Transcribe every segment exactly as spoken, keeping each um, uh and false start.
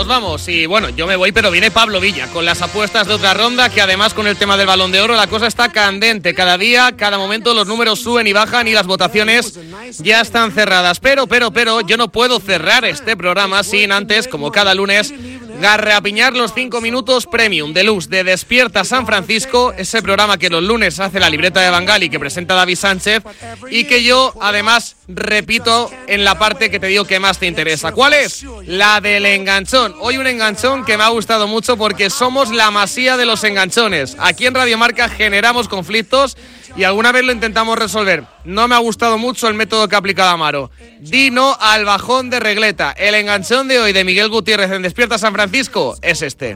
nos vamos. Y bueno, yo me voy, pero viene Pablo Villa con las apuestas de otra ronda, que además con el tema del Balón de Oro la cosa está candente. Cada día, cada momento los números suben y bajan y las votaciones ya están cerradas. Pero, pero, pero, yo no puedo cerrar este programa sin antes, como cada lunes, garrapiñar los cinco minutos premium deluxe de Despierta San Francisco, ese programa que los lunes hace la libreta de Bangal y que presenta David Sánchez, y que yo además repito en la parte que te digo que más te interesa. ¿Cuál es? La del enganchón. Hoy un enganchón que me ha gustado mucho porque somos la masía de los enganchones. Aquí en Radio Marca generamos conflictos y alguna vez lo intentamos resolver. No me ha gustado mucho el método que ha aplicado Amaro. Di no al bajón de regleta. El enganchón de hoy de Miguel Gutiérrez en Despierta San Francisco es este.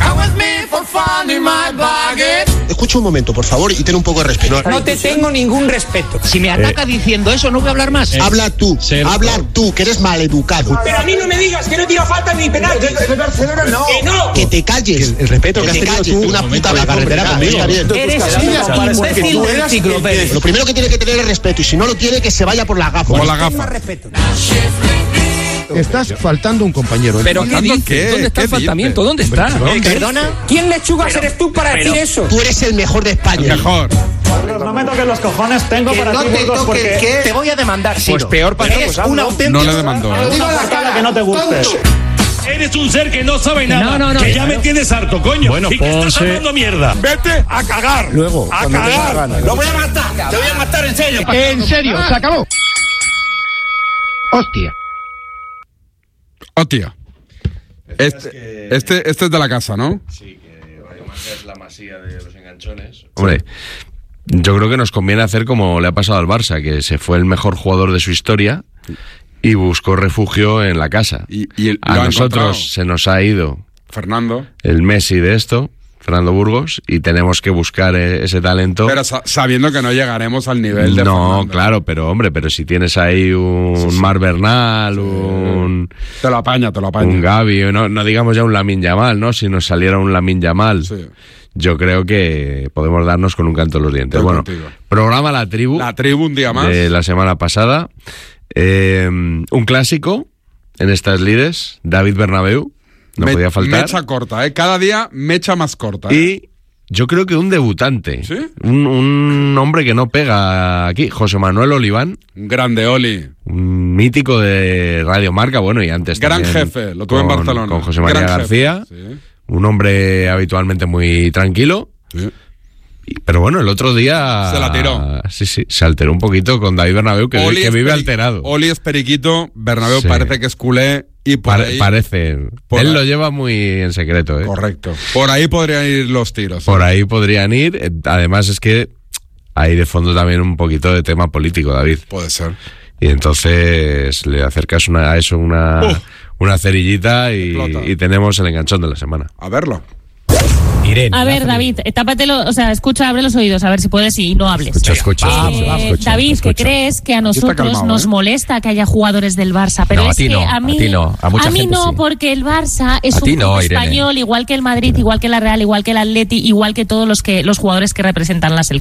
Escucha un momento, por favor, y ten un poco de respeto. No te tengo ningún respeto. Si me ataca eh. diciendo eso, no voy a hablar más. Eh. Habla tú, Ser habla por... tú, que eres maleducado. Pero a mí no me digas que no tira falta ni penal. De Barcelona no. Que no. Que te calles. El, el respeto que, que has tenido calles, tú, una puta la carretera conmigo. Eres un imbécil del enciclopedia. Lo primero que tiene que tener es respeto, y si no lo tiene, que se vaya por la gafa. Como la gafa. Respeto. Estás faltando un compañero. ¿Pero qué dices? ¿Qué? ¿Dónde está el faltamiento? ¿Dónde está? ¿Eh? ¿Perdona? ¿Quién lechugas eres tú para pero, decir eso? Tú eres el mejor de España. El mejor. No me toques los cojones, tengo que para no ti te toques, porque ¿qué? Te voy a demandar, Pues Ciro. Peor para eres pues, una auténtica... No le demandó. ¿eh? Digo la cara que no te guste. Eres un ser que no sabe nada. No, no, no. Que ya me tienes harto, coño. Bueno, y que estás hablando mierda. Vete a cagar. Luego. A cagar. Lo voy a matar. Te voy a matar en serio. En serio, se acabó. Hostia. Hostia. Este, que... este, este es de la casa, ¿no? Sí, que Radio Marca es la masía de los enganchones. Hombre, yo creo que nos conviene hacer como le ha pasado al Barça, que se fue el mejor jugador de su historia y buscó refugio en la casa. Y, y el, a nosotros se nos ha ido Fernando, el Messi de esto, Fernando Burgos, y tenemos que buscar ese talento. Pero sabiendo que no llegaremos al nivel de No, Fernando. Claro, pero hombre, pero si tienes ahí un sí, sí. Mar Bernal, sí. un... Te lo apaña, te lo apaña. Un Gavi, no, no digamos ya un Lamine Yamal, ¿no? Si nos saliera un Lamine Yamal, sí. yo creo que podemos darnos con un canto en los dientes. Estoy bueno, contigo. Programa La Tribu. La Tribu un día más. De la semana pasada. Eh, un clásico en estas lides, David Bernabéu. No Me, podía faltar. Mecha corta, ¿eh? Cada día mecha más corta. ¿eh? Y yo creo que un debutante. ¿Sí? Un, un hombre que no pega aquí. José Manuel Oliván. Un grande Oli. Un mítico de Radio Marca. Bueno, y antes Gran también. Gran jefe, lo tuve con, en Barcelona. Con José María Gran García. Sí. Un hombre habitualmente muy tranquilo. Sí. Pero bueno, el otro día... Se la tiró. Sí, sí, se alteró un poquito con David Bernabéu, que, que vive alterado. Oli es periquito, Bernabéu sí. parece que es culé y por Pare, ahí... Parece. Por Él ahí. lo lleva muy en secreto, ¿eh? Correcto. Por ahí podrían ir los tiros. Por ¿eh? ahí podrían ir. Además es que hay de fondo también un poquito de tema político, David. Puede ser. Y entonces le acercas una, a eso una, uh, una cerillita y, y tenemos el enganchón de la semana. A verlo. Irene, a ver, David, tápatelo, o sea, escucha, abre los oídos, a ver si puedes y no hables. Escucha, escucha. Eh, ah, escucha David, escucha. ¿Qué crees que a nosotros calmado, nos eh? molesta que haya jugadores del Barça? Pero no, es a ti que no, a mí, a ti no, a, mucha a mí gente no, sí. porque el Barça es a un club no, español, igual que el Madrid, igual que la Real, igual que el Atleti, igual que todos los que los jugadores que representan la selección.